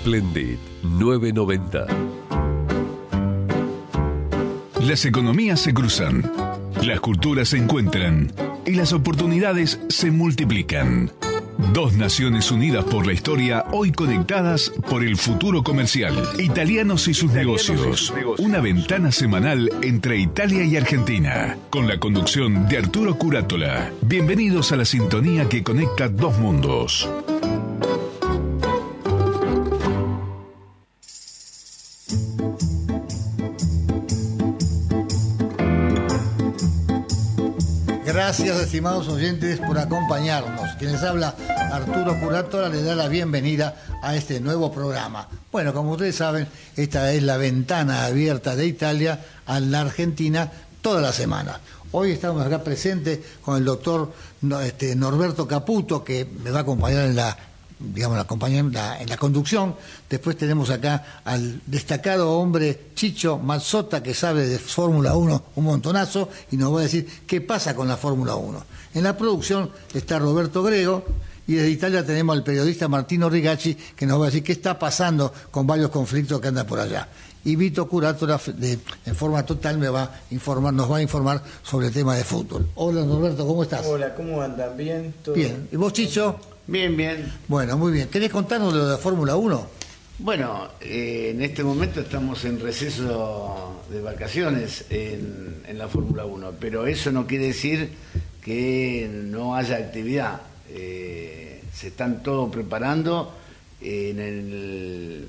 Splendid 990. Las economías se cruzan, las culturas se encuentran y las oportunidades se multiplican. Dos naciones unidas por la historia, hoy conectadas por el futuro comercial. Italianos y sus negocios. Una ventana semanal entre Italia y Argentina. Con la conducción de Arturo Curátola. Bienvenidos a la sintonía que conecta dos mundos. Gracias, estimados oyentes, por acompañarnos. Quien les habla, Arturo Curátola, les da la bienvenida a este nuevo programa. Bueno, como ustedes saben, esta es la ventana abierta de Italia a la Argentina toda la semana. Hoy estamos acá presentes con el doctor Norberto Caputo, que me va a acompañar en la conducción. Después tenemos acá al destacado hombre Chicho Mazzotta, que sabe de Fórmula 1 un montonazo y nos va a decir qué pasa con la Fórmula 1. En la producción está Roberto Grego y desde Italia tenemos al periodista Martino Rigacci, que nos va a decir qué está pasando con varios conflictos que andan por allá. Y Vito Curátola, en forma total, nos va a informar sobre el tema de fútbol. Hola Norberto, ¿cómo estás? Hola, ¿cómo andan? ¿Bien? ¿Todo bien. ¿Y vos, Chicho? Bien, bien. Bueno, muy bien. ¿Querés contarnos de lo de la Fórmula 1? Bueno, en este momento estamos en receso de vacaciones en la Fórmula 1, pero eso no quiere decir que no haya actividad. Se están todos preparando en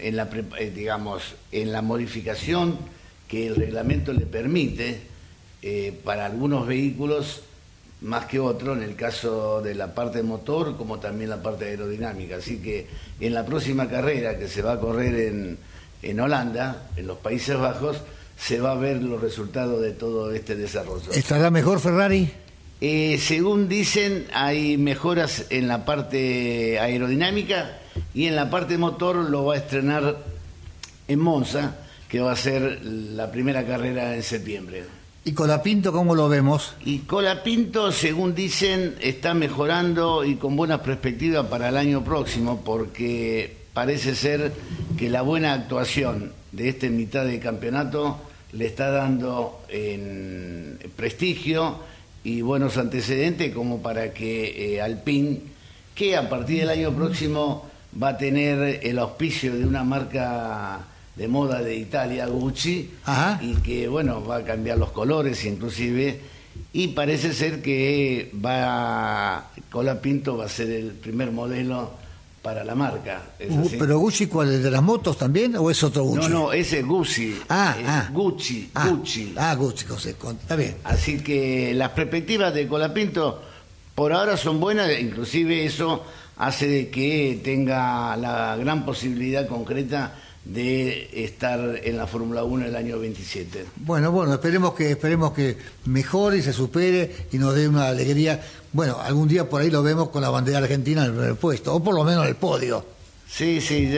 la modificación que el reglamento le permite para algunos vehículos más que otro, en el caso de la parte motor como también la parte aerodinámica. Así que en la próxima carrera que se va a correr en Holanda, en los Países Bajos, se va a ver los resultados de todo este desarrollo. ¿Estará mejor Ferrari? Según dicen, hay mejoras en la parte aerodinámica y en la parte motor lo va a estrenar en Monza, que va a ser la primera carrera en septiembre. ¿Y Colapinto cómo lo vemos? Y Colapinto, según dicen, está mejorando y con buenas perspectivas para el año próximo, porque parece ser que la buena actuación de esta mitad de campeonato le está dando en prestigio y buenos antecedentes como para que Alpine, que a partir del año próximo va a tener el auspicio de una marca de moda de Italia, Gucci, ajá, y que bueno, va a cambiar los colores inclusive, y parece ser que Colapinto va a ser el primer modelo para la marca. ¿Pero Gucci cuál es? ¿De las motos también o es otro Gucci? No, ese es Gucci. Gucci. Gucci, está bien. Así que las perspectivas de Colapinto por ahora son buenas, inclusive eso hace de que tenga la gran posibilidad concreta de estar en la Fórmula 1 el año 27. Bueno, esperemos que mejore y se supere y nos dé una alegría. Bueno, algún día por ahí lo vemos con la bandera argentina en el primer puesto, o por lo menos en el podio. Sí,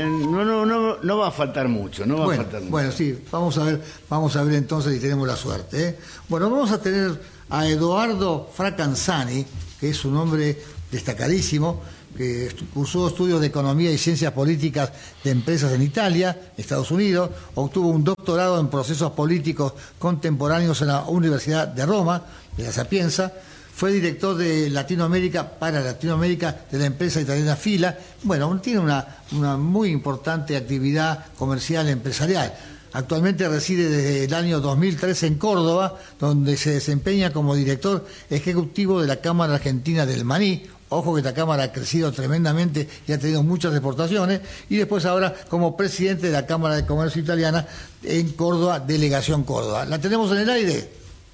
no va a faltar mucho, no va a faltar mucho. Bueno, sí, vamos a ver entonces si tenemos la suerte, ¿eh? Bueno, vamos a tener a Edoardo Fracanzani, que es un hombre destacadísimo, que cursó estudios de Economía y Ciencias Políticas de Empresas en Italia, Estados Unidos, obtuvo un doctorado en Procesos Políticos Contemporáneos en la Universidad de Roma, de la Sapienza, fue director de Latinoamérica de la empresa italiana Fila. Bueno, tiene una muy importante actividad comercial empresarial. Actualmente reside desde el año 2003 en Córdoba, donde se desempeña como director ejecutivo de la Cámara Argentina del Maní. Ojo que esta Cámara ha crecido tremendamente y ha tenido muchas exportaciones. Y después ahora como presidente de la Cámara de Comercio Italiana en Córdoba, Delegación Córdoba. ¿La tenemos en el aire?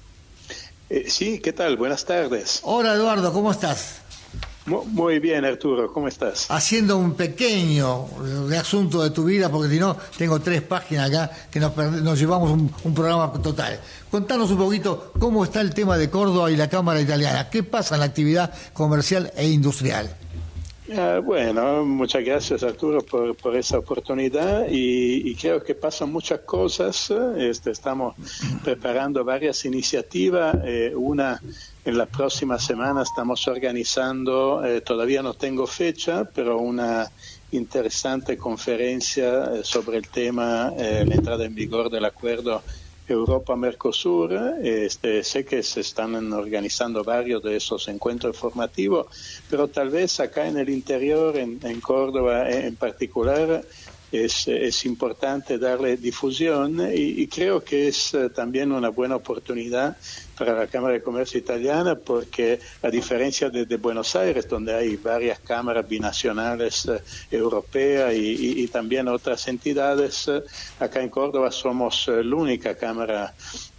Sí, ¿qué tal? Buenas tardes. Hola Eduardo, ¿cómo estás? Muy bien, Arturo, ¿cómo estás? Haciendo un pequeño reasunto de tu vida, porque si no, tengo 3 páginas acá que nos llevamos un programa total. Contanos un poquito cómo está el tema de Córdoba y la Cámara Italiana. ¿Qué pasa en la actividad comercial e industrial? Bueno, muchas gracias Arturo por esa oportunidad y creo que pasan muchas cosas. Estamos preparando varias iniciativas, una en la próxima semana estamos organizando, todavía no tengo fecha, pero una interesante conferencia sobre el tema, la entrada en vigor del acuerdo Europa-Mercosur. Sé que se están organizando varios de esos encuentros formativos, pero tal vez acá en el interior, en Córdoba en particular, es importante darle difusión y creo que es también una buena oportunidad para la Cámara de Comercio italiana, porque a diferencia de Buenos Aires, donde hay varias cámaras binacionales europeas y también otras entidades, acá en Córdoba somos la única cámara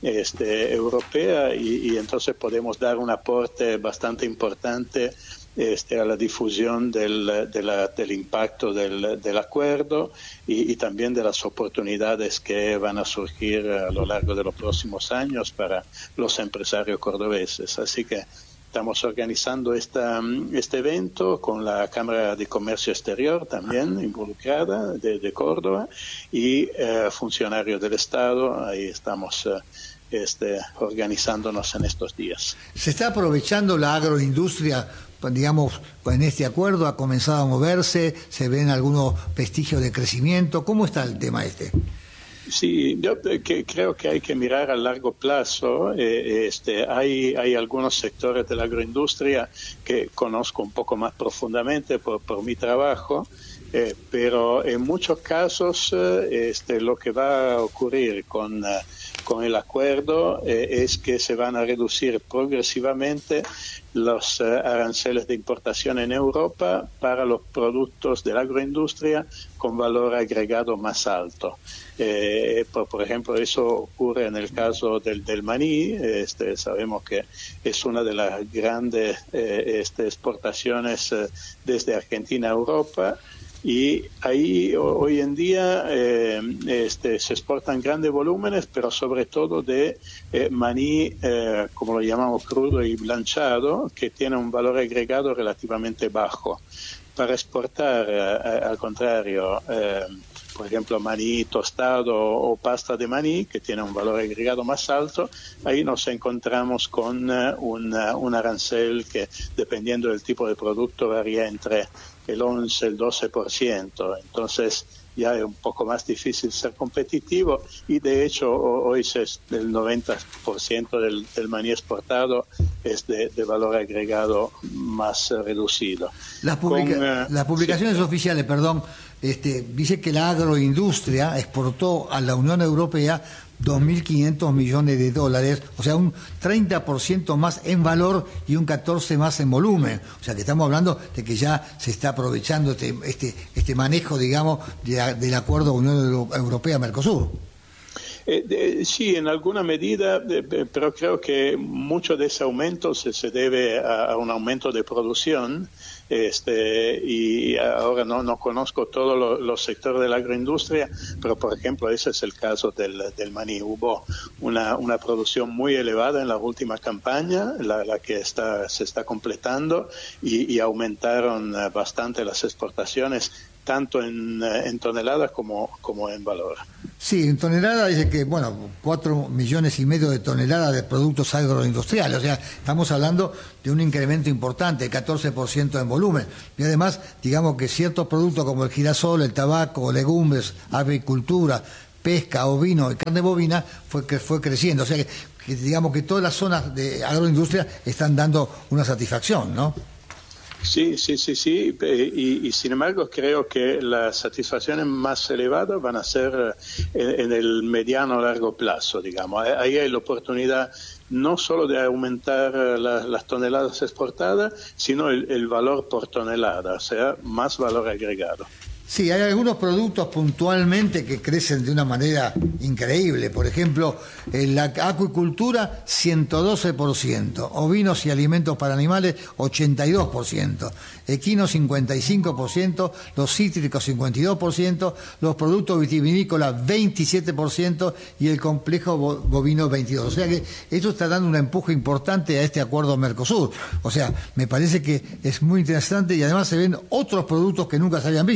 europea y entonces podemos dar un aporte bastante importante a la difusión del impacto del acuerdo y también de las oportunidades que van a surgir a lo largo de los próximos años para los empresarios cordobeses. Así que estamos organizando este evento con la Cámara de Comercio Exterior también involucrada de Córdoba y funcionarios del Estado. Ahí estamos organizándonos en estos días. ¿Se está aprovechando la agroindustria, digamos, en este acuerdo? ¿Ha comenzado a moverse? ¿Se ven algunos vestigios de crecimiento? ¿Cómo está el tema este? Sí, yo creo que hay que mirar a largo plazo. Hay algunos sectores de la agroindustria que conozco un poco más profundamente por mi trabajo, pero en muchos casos lo que va a ocurrir con el acuerdo es que se van a reducir progresivamente los aranceles de importación en Europa para los productos de la agroindustria con valor agregado más alto. Por ejemplo, eso ocurre en el caso del maní. Sabemos que es una de las grandes exportaciones desde Argentina a Europa. Y ahí hoy en día se exportan grandes volúmenes, pero sobre todo de maní, como lo llamamos, crudo y blanchado, que tiene un valor agregado relativamente bajo. Para exportar, al contrario, por ejemplo, maní tostado o pasta de maní, que tiene un valor agregado más alto, ahí nos encontramos con un arancel que, dependiendo del tipo de producto, varía entre el 11 y el 12%. Entonces ya es un poco más difícil ser competitivo y de hecho hoy el 90% del maní exportado es de valor agregado más reducido. Las publicaciones oficiales, dice que la agroindustria exportó a la Unión Europea 2.500 millones de dólares, o sea, un 30% más en valor y un 14% más en volumen. O sea, que estamos hablando de que ya se está aprovechando este manejo, digamos, del acuerdo Unión Europea-Mercosur. Sí, en alguna medida, pero creo que mucho de ese aumento se debe a un aumento de producción, y ahora no conozco todos los sectores de la agroindustria, pero por ejemplo ese es el caso del maní. Hubo una producción muy elevada en la última campaña, la que se está completando, y aumentaron bastante las exportaciones, tanto en toneladas como en valor. Sí, en tonelada dice que, 4,5 millones de toneladas de productos agroindustriales. O sea, estamos hablando de un incremento importante, 14% en volumen. Y además, digamos que ciertos productos como el girasol, el tabaco, legumbres, agricultura, pesca, ovino y carne bovina fue creciendo. O sea, que digamos que todas las zonas de agroindustria están dando una satisfacción, ¿no? Sí, y sin embargo creo que las satisfacciones más elevadas van a ser en el mediano o largo plazo, digamos. Ahí hay la oportunidad no solo de aumentar las toneladas exportadas, sino el valor por tonelada, o sea, más valor agregado. Sí, hay algunos productos puntualmente que crecen de una manera increíble. Por ejemplo, en la acuicultura, 112%. Ovinos y alimentos para animales, 82%. Equinos, 55%. Los cítricos, 52%. Los productos vitivinícolas, 27%. Y el complejo bovino, 22%. O sea que esto está dando un empuje importante a este acuerdo Mercosur. O sea, me parece que es muy interesante y además se ven otros productos que nunca se habían visto,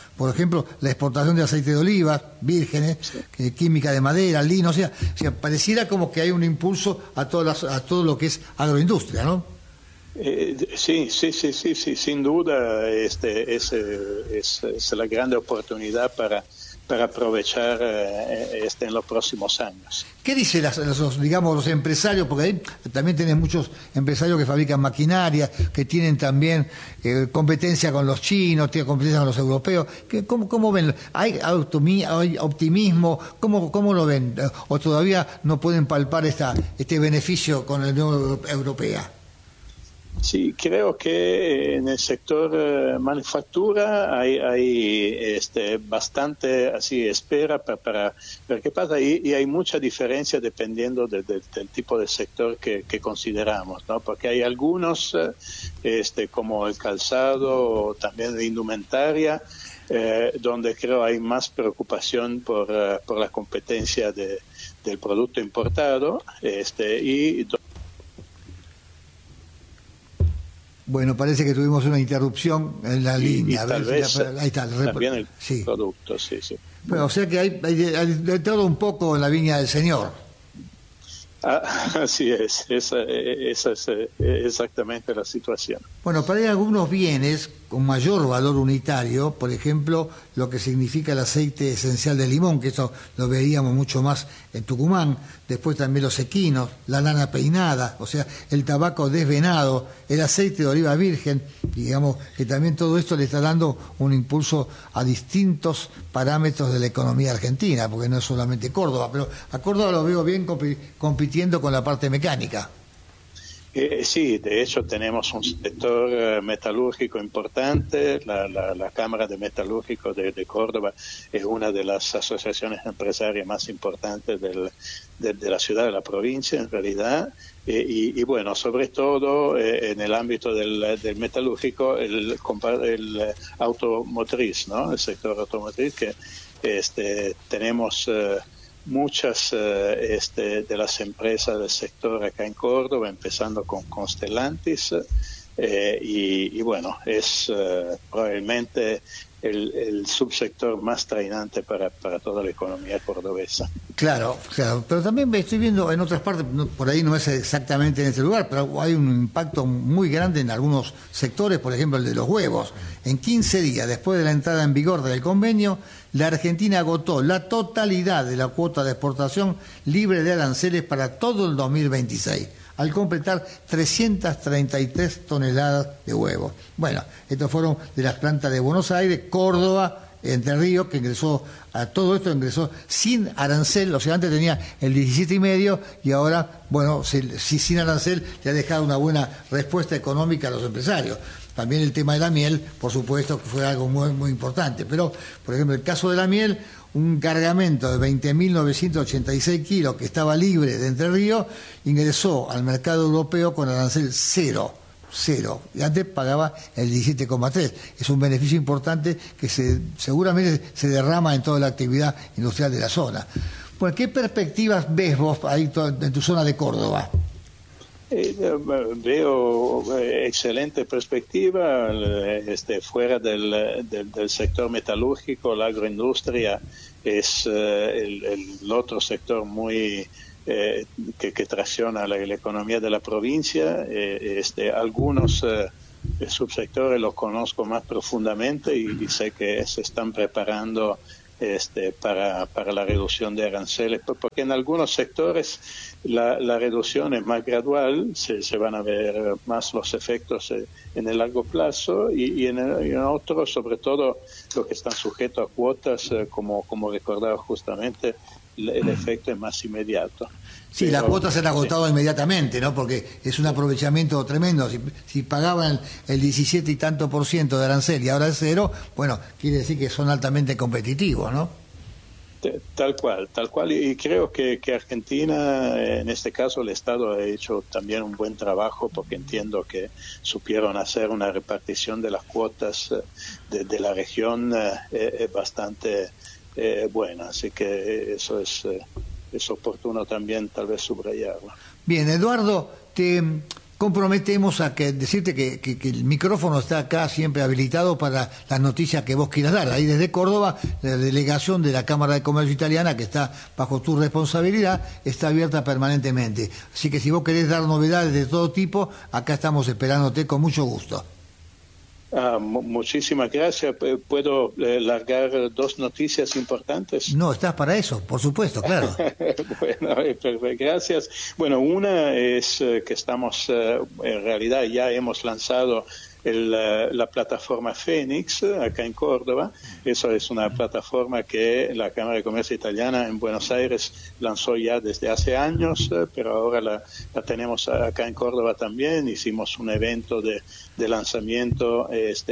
por ejemplo, la exportación de aceite de oliva, vírgenes, química de madera, lino, o sea, pareciera como que hay un impulso a todo lo que es agroindustria, ¿no? Sí, sin duda, es la gran oportunidad para aprovechar en los próximos años. ¿Qué dicen los empresarios? Porque ahí también tenés muchos empresarios que fabrican maquinaria, que tienen también competencia con los chinos, tienen competencia con los europeos. ¿Cómo ven? ¿Hay optimismo? ¿Cómo lo ven? ¿O todavía no pueden palpar este beneficio con la Unión Europea? Sí, creo que en el sector manufactura hay bastante así espera para ver qué pasa y hay mucha diferencia dependiendo del tipo de sector que consideramos, ¿no? Porque hay algunos como el calzado o también la indumentaria donde creo hay más preocupación por la competencia del producto importado y bueno, parece que tuvimos una interrupción en la línea. Tal vez ahí está, también el sí. Producto, sí. Bueno, o sea que hay de todo un poco en la viña del Señor. Así es, esa es exactamente la situación. Bueno, para hay algunos bienes con mayor valor unitario, por ejemplo, lo que significa el aceite esencial de limón, que eso lo veíamos mucho más en Tucumán, después también los equinos, la lana peinada, o sea, el tabaco desvenado, el aceite de oliva virgen, digamos que también todo esto le está dando un impulso a distintos parámetros de la economía argentina, porque no es solamente Córdoba, pero a Córdoba lo veo bien compitiendo con la parte mecánica. Sí, de hecho tenemos un sector metalúrgico importante. La Cámara de Metalúrgicos de Córdoba es una de las asociaciones empresarias más importantes de la ciudad, de la provincia en realidad. Y bueno, sobre todo en el ámbito del metalúrgico, el automotriz, ¿no? El sector automotriz que tenemos muchas de las empresas del sector acá en Córdoba, empezando con Stellantis, y bueno, es probablemente el subsector más trainante para toda la economía cordobesa. Claro, pero también estoy viendo en otras partes, por ahí no es exactamente en este lugar, pero hay un impacto muy grande en algunos sectores, por ejemplo el de los huevos. En 15 días después de la entrada en vigor del convenio, la Argentina agotó la totalidad de la cuota de exportación libre de aranceles para todo el 2026, al completar 333 toneladas de huevos. Bueno, estos fueron de las plantas de Buenos Aires, Córdoba, Entre Ríos, que ingresó a todo esto, ingresó sin arancel, o sea, antes tenía el 17,5 y ahora, bueno, sin arancel le ha dejado una buena respuesta económica a los empresarios. También el tema de la miel, por supuesto, que fue algo muy, muy importante. Pero, por ejemplo, el caso de la miel, un cargamento de 20.986 kilos que estaba libre de Entre Ríos, ingresó al mercado europeo con arancel cero. Y antes pagaba el 17,3. Es un beneficio importante que seguramente se derrama en toda la actividad industrial de la zona. Bueno, ¿qué perspectivas ves vos ahí en tu zona de Córdoba? Veo excelente perspectiva fuera del sector metalúrgico. La agroindustria es el otro sector muy que tracciona la economía de la provincia. Algunos subsectores los conozco más profundamente y sé que se están preparando para la reducción de aranceles, porque en algunos sectores la reducción es más gradual, se van a ver más los efectos en el largo plazo y en otros, sobre todo los que están sujetos a cuotas, como recordaba justamente, el efecto es más inmediato. Sí, pero las cuotas se han agotado inmediatamente, ¿no? Porque es un aprovechamiento tremendo. Si pagaban el 17 y tanto % de arancel y ahora es cero, bueno, quiere decir que son altamente competitivos, ¿no? Tal cual. Y creo que Argentina, en este caso, el Estado ha hecho también un buen trabajo, porque entiendo que supieron hacer una repartición de las cuotas de la región bastante buena. Así que eso es oportuno también tal vez subrayarlo. Bien, Eduardo, te comprometemos a decirte que el micrófono está acá siempre habilitado para las noticias que vos quieras dar. Ahí desde Córdoba, la delegación de la Cámara de Comercio Italiana, que está bajo tu responsabilidad, está abierta permanentemente. Así que si vos querés dar novedades de todo tipo, acá estamos esperándote con mucho gusto. Muchísimas gracias. ¿Puedo largar 2 noticias importantes? No, estás para eso, por supuesto, claro. Bueno, perfecto, gracias. Bueno, una es que estamos, en realidad ya hemos lanzado la plataforma Fénix acá en Córdoba. Eso es una plataforma que la Cámara de Comercio Italiana en Buenos Aires lanzó ya desde hace años, pero ahora la tenemos acá en Córdoba también. Hicimos un evento de lanzamiento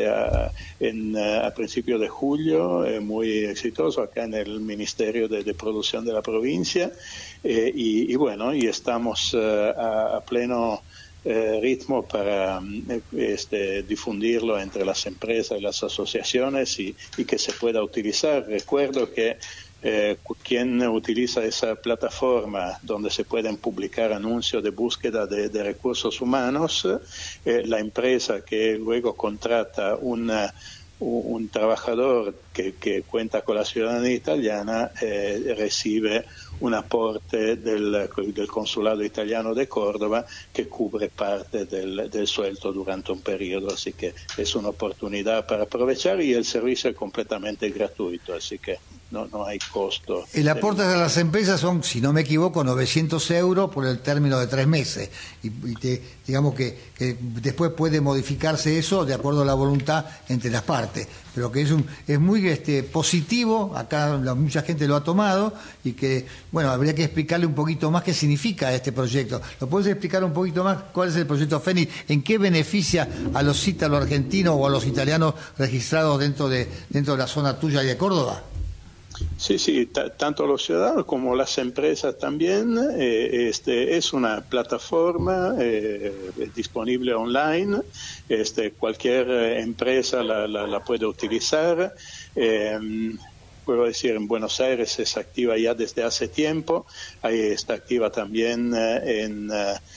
a principios de julio, muy exitoso acá en el Ministerio de Producción de la provincia, y estamos a pleno ritmo para difundirlo entre las empresas y las asociaciones y que se pueda utilizar. Recuerdo que quien utiliza esa plataforma donde se pueden publicar anuncios de búsqueda de recursos humanos, la empresa que luego contrata un trabajador que cuenta con la ciudadanía italiana recibe un aporte del Consulado Italiano de Córdoba que cubre parte del sueldo durante un periodo, así que es una oportunidad para aprovechar y el servicio es completamente gratuito, así que no hay costo. El aporte a las empresas son, si no me equivoco, 900 euros por el término de 3 meses. Y digamos que después puede modificarse eso de acuerdo a la voluntad entre las partes. Pero que es muy positivo, acá mucha gente lo ha tomado, y que, bueno, habría que explicarle un poquito más qué significa este proyecto. ¿Lo puedes explicar un poquito más cuál es el proyecto Fénix? ¿En qué beneficia a los ítalo-argentinos o a los italianos registrados dentro de la zona tuya y de Córdoba? Sí, tanto los ciudadanos como las empresas también. Es una plataforma disponible online. Cualquier empresa la puede utilizar. Puedo decir, en Buenos Aires es activa ya desde hace tiempo. Ahí está activa también en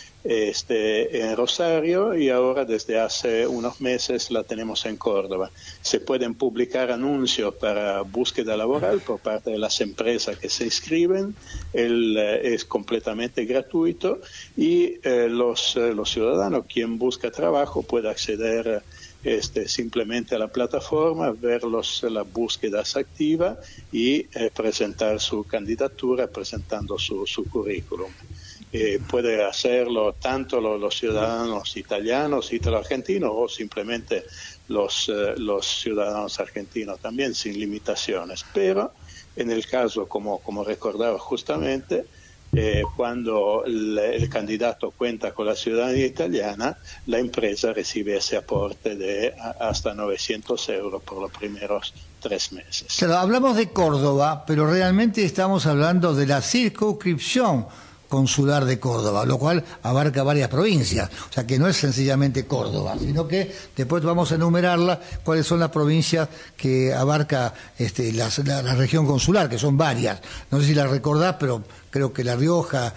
Rosario, y ahora desde hace unos meses la tenemos en Córdoba. Se pueden publicar anuncios para búsqueda laboral por parte de las empresas que se inscriben. Es completamente gratuito y los ciudadanos, quien busca trabajo, puede acceder simplemente a la plataforma, ver las búsquedas activas y presentar su candidatura presentando su currículum. Puede hacerlo tanto los ciudadanos italianos, italo-argentinos, o simplemente los ciudadanos argentinos también, sin limitaciones. Pero en el caso, como recordaba justamente, cuando el candidato cuenta con la ciudadanía italiana, la empresa recibe ese aporte de hasta 900 euros por los primeros 3 meses. Claro, hablamos de Córdoba, pero realmente estamos hablando de la circunscripción consular de Córdoba, lo cual abarca varias provincias, o sea que no es sencillamente Córdoba, sino que después vamos a enumerarla cuáles son las provincias que abarca la región consular, que son varias. No sé si las recordás, pero creo que La Rioja,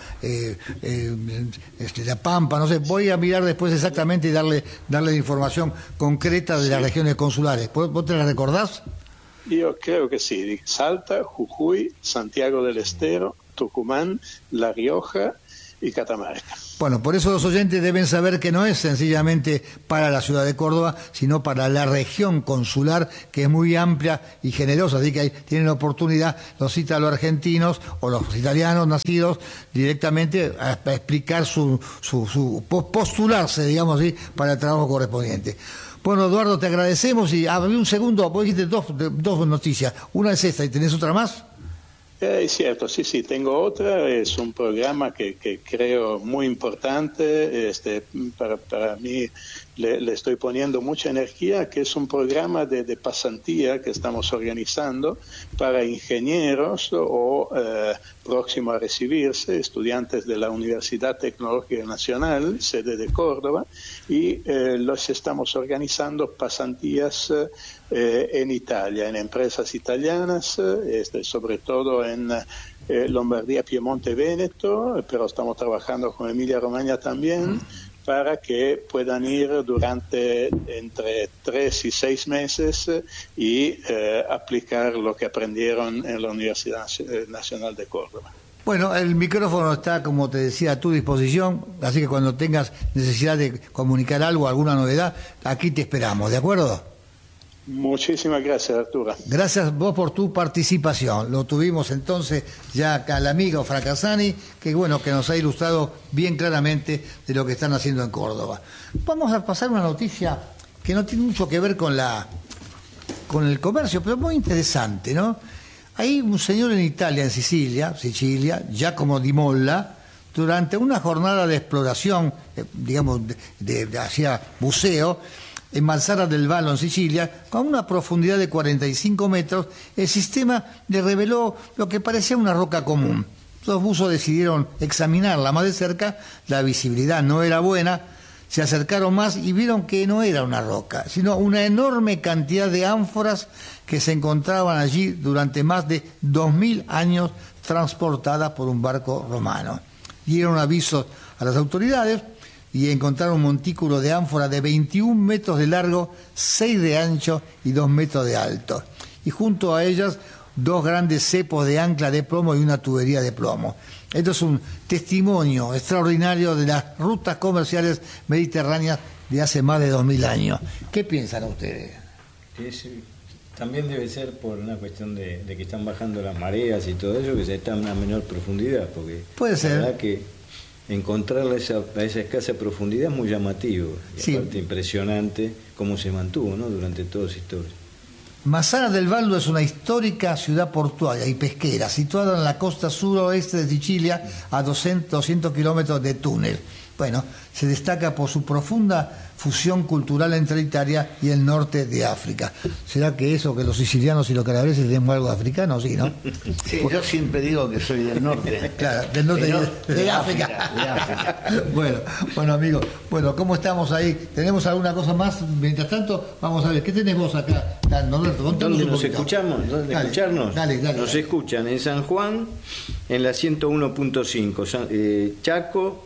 La Pampa, no sé, voy a mirar después exactamente y darle la información concreta de las regiones consulares. ¿Vos te las recordás? Yo creo que sí. Salta, Jujuy, Santiago del Estero, Tucumán, La Rioja y Catamarca. Bueno, por eso los oyentes deben saber que no es sencillamente para la ciudad de Córdoba, sino para la región consular, que es muy amplia y generosa, así que ahí tienen la oportunidad los ítalo-argentinos o los italianos nacidos directamente a explicar postularse, digamos así, para el trabajo correspondiente. Bueno, Eduardo, te agradecemos y un segundo, vos dijiste dos noticias, una es esta y tenés otra más. Es cierto, sí, tengo otra. Es un programa que creo muy importante. Para mí le estoy poniendo mucha energía, que es un programa de pasantía que estamos organizando para ingenieros o próximos a recibirse, estudiantes de la Universidad Tecnológica Nacional, sede de Córdoba, y los estamos organizando pasantías en Italia, en empresas italianas, sobre todo en Lombardía, Piemonte, Véneto, pero estamos trabajando con Emilia-Romagna también, para que puedan ir durante entre 3 y 6 meses y aplicar lo que aprendieron en la Universidad Nacional de Córdoba. Bueno, el micrófono está, como te decía, a tu disposición, así que cuando tengas necesidad de comunicar algo, alguna novedad, aquí te esperamos, ¿de acuerdo? Muchísimas gracias, Arturo. Gracias vos por tu participación. Lo tuvimos entonces ya acá al amigo Fracassani, que bueno, que nos ha ilustrado bien claramente de lo que están haciendo en Córdoba. Vamos a pasar una noticia que no tiene mucho que ver con el comercio, pero muy interesante, ¿no? Hay un señor en Italia, en Sicilia, Giacomo Di Molla, durante una jornada de exploración, digamos, hacia buceo, en Marsala del Vallo, en Sicilia, con una profundidad de 45 metros, el sistema le reveló lo que parecía una roca común. Los buzos decidieron examinarla más de cerca, la visibilidad no era buena, se acercaron más y vieron que no era una roca, sino una enorme cantidad de ánforas que se encontraban allí durante más de 2000 años transportadas por un barco romano. Dieron avisos a las autoridades y encontraron un montículo de ánfora de 21 metros de largo, 6 de ancho y 2 metros de alto. Y junto a ellas, 2 grandes cepos de ancla de plomo y una tubería de plomo. Esto es un testimonio extraordinario de las rutas comerciales mediterráneas de hace más de 2000 años. ¿Qué piensan ustedes? También debe ser por una cuestión de que están bajando las mareas y todo eso, que se está a una menor profundidad, porque puede ser. La verdad que encontrarla a esa escasa profundidad es muy llamativo, y sí. Aparte impresionante cómo se mantuvo, ¿no?, durante toda su historia. Marsala del Vallo es una histórica ciudad portuaria y pesquera, situada en la costa suroeste de Sicilia, a 200 kilómetros de túnel. Bueno, se destaca por su profunda fusión cultural entre Italia y el norte de África. ¿Será que eso, que los sicilianos y los calabreses tenemos algo africano? Sí, ¿no? Sí, yo siempre digo que soy del norte. Claro, del norte de África. De África. Bueno, amigos, ¿cómo estamos ahí? ¿Tenemos alguna cosa más? Mientras tanto, vamos a ver, ¿qué tenés vos acá? Norberto, ¿Dónde nos escuchamos? ¿Dónde escucharnos? Dale. Nos escuchan en San Juan, en la 101.5, Chaco,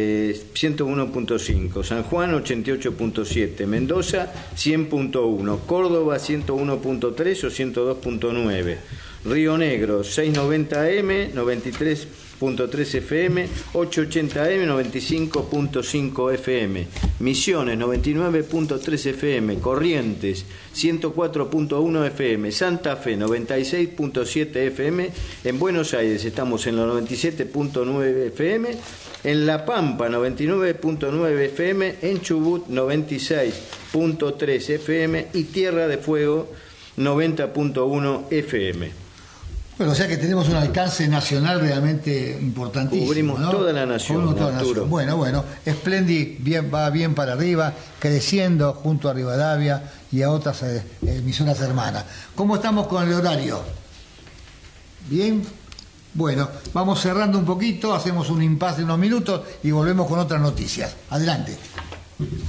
101.5, San Juan 88.7, Mendoza 100.1, Córdoba 101.3 o 102.9, Río Negro 690 AM, 93.3 FM, 880 AM, 95.5 FM, Misiones 99.3 FM, Corrientes 104.1 FM, Santa Fe 96.7 FM, en Buenos Aires estamos en los 97.9 FM, en La Pampa 99.9 FM, en Chubut 96.3 FM y Tierra de Fuego 90.1 FM. Bueno, o sea que tenemos un alcance nacional realmente importantísimo. Cubrimos, ¿no?, toda la nación, Arturo. Bueno, Splendid va bien para arriba, creciendo junto a Rivadavia y a otras emisoras hermanas. ¿Cómo estamos con el horario? ¿Bien? Bueno, vamos cerrando un poquito, hacemos un impasse de unos minutos y volvemos con otras noticias. Adelante.